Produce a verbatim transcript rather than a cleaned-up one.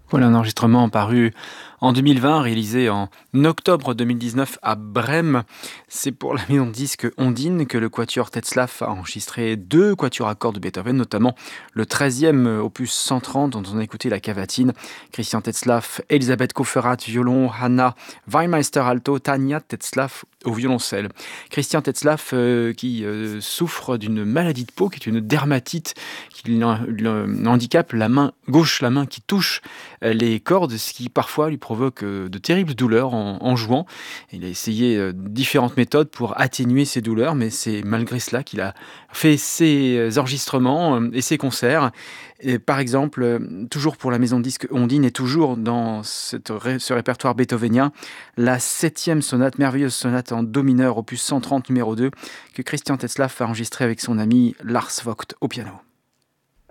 Voilà un enregistrement paru en deux mille vingt, réalisé en octobre deux mille dix-neuf à Brême. C'est pour la maison de disques Ondine que le quatuor Tetzlaff a enregistré deux quatuors à cordes de Beethoven, notamment le treizième opus cent trente dont on a écouté la cavatine. Christian Tetzlaff, Elisabeth Kaufferath, violon, Hanna Weimeister alto, Tania Tetzlaff au violoncelle. Christian Tetzlaff euh, qui euh, souffre d'une maladie de peau, qui est une dermatite qui lui handicape la main gauche, la main qui touche les cordes, ce qui parfois lui provoque euh, de terribles douleurs en, en jouant. Il a essayé euh, différentes méthodes pour atténuer ces douleurs, mais c'est malgré cela qu'il a fait ses enregistrements euh, et ses concerts. Et par exemple, euh, toujours pour la maison de disques Ondine et toujours dans cette ré- ce répertoire beethovenien, la septième sonate, merveilleuse sonate en do mineur, opus cent trente numéro deux, que Christian Tetzlaff a enregistrée avec son ami Lars Vogt au piano.